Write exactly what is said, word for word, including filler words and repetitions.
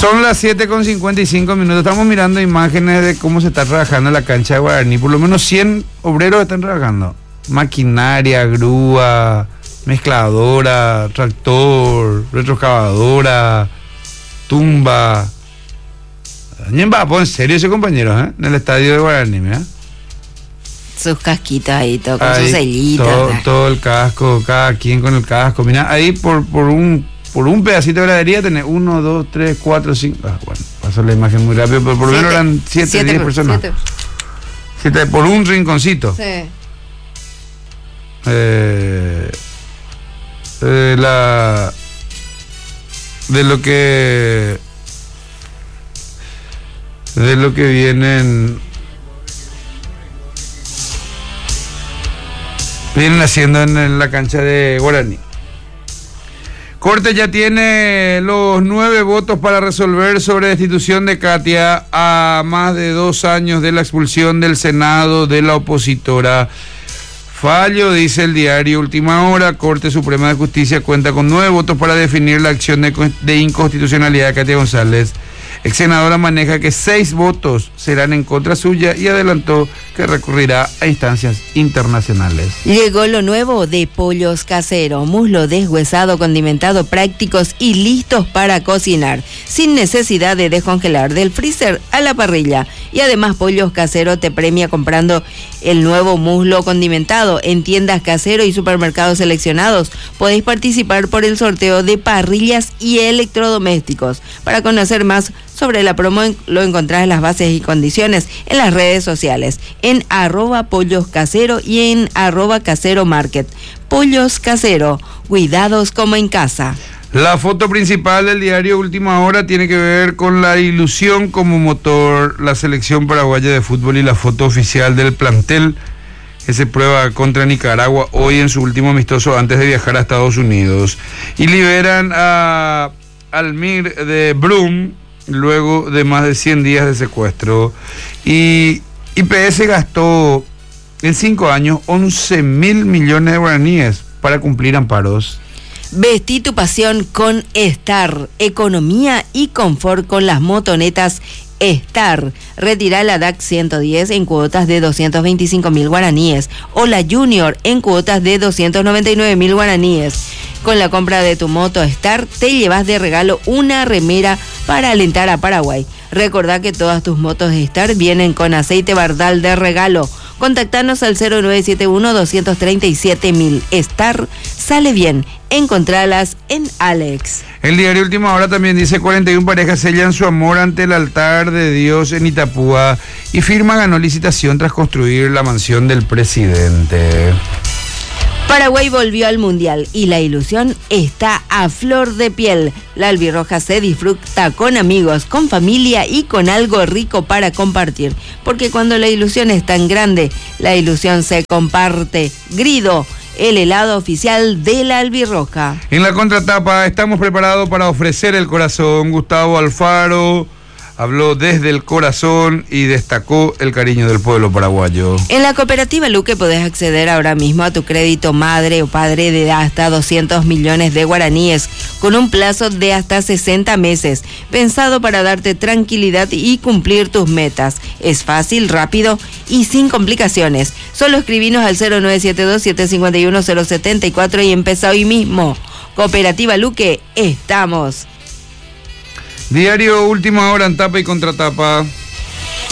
Son las siete con cincuenta y cinco minutos. Estamos mirando imágenes de cómo se está trabajando en la cancha de Guaraní. Por lo menos cien obreros están trabajando. Maquinaria, grúa, mezcladora, tractor, retroexcavadora, tumba. ¿Quién va a poner en serio ese compañero, eh? En el estadio de Guaraní, ¿eh? Sus casquitos ahí, todo con ahí, sus sellitos. Todo, todo el casco, cada quien con el casco. Mira, ahí por, por un por un pedacito de gradería tenés uno, dos, tres, cuatro, cinco. Ah, bueno, pasó la imagen muy rápido, pero por lo menos eran siete, diez personas. Siete. siete por un rinconcito. Sí. Eh, eh, la de lo que de lo que vienen vienen haciendo en, en la cancha de Guaraní. Corte ya tiene los nueve votos para resolver sobre destitución de Katia a más de dos años de la expulsión del Senado de la opositora. Fallo, dice el diario Última Hora. Corte Suprema de Justicia cuenta con nueve votos para definir la acción de, de inconstitucionalidad de Katia González. Ex senadora maneja que seis votos serán en contra suya y adelantó que recurrirá a instancias internacionales. Llegó lo nuevo de Pollos Casero, muslo deshuesado, condimentado, prácticos y listos para cocinar, sin necesidad de descongelar, del freezer a la parrilla. Y además Pollos Casero te premia comprando el nuevo muslo condimentado en tiendas Casero y supermercados seleccionados. Podéis participar por el sorteo de parrillas y electrodomésticos. Para conocer más sobre la promo lo encontrás en las bases y condiciones en las redes sociales, en arroba pollos casero y en arroba casero market. Pollos Casero, cuidados como en casa. La foto principal del diario Última Hora tiene que ver con la ilusión como motor, la selección paraguaya de fútbol y la foto oficial del plantel que se prueba contra Nicaragua hoy en su último amistoso antes de viajar a Estados Unidos. Y liberan a Almir de Brum luego de más de cien días de secuestro. Y I P S gastó en cinco años once mil millones de guaraníes para cumplir amparos. Vestí tu pasión con Star, economía y confort con las motonetas Star. Retira la D A C ciento diez en cuotas de doscientos veinticinco mil guaraníes o la Junior en cuotas de doscientos noventa y nueve mil guaraníes. Con la compra de tu moto Star te llevas de regalo una remera para alentar a Paraguay. Recordá que todas tus motos Star vienen con aceite Bardal de regalo. Contactanos al cero nueve siete uno, dos tres siete mil. Star sale bien. Encontralas en Alex. El diario Última Hora también dice cuarenta y una parejas sellan su amor ante el altar de Dios en Itapúa y firma ganó licitación tras construir la mansión del presidente. Paraguay volvió al Mundial y la ilusión está a flor de piel. La albirroja se disfruta con amigos, con familia y con algo rico para compartir. Porque cuando la ilusión es tan grande, la ilusión se comparte. Grido, el helado oficial de la albirroja. En la contratapa estamos preparados para ofrecer el corazón. Gustavo Alfaro habló desde el corazón y destacó el cariño del pueblo paraguayo. En la cooperativa Luque podés acceder ahora mismo a tu crédito madre o padre de hasta doscientos millones de guaraníes con un plazo de hasta sesenta meses, pensado para darte tranquilidad y cumplir tus metas. Es fácil, rápido y sin complicaciones. Solo escribinos al cero nueve siete dos, siete cinco uno, cero siete cuatro y empezá hoy mismo. Cooperativa Luque, estamos. Diario Última Hora en tapa y contratapa.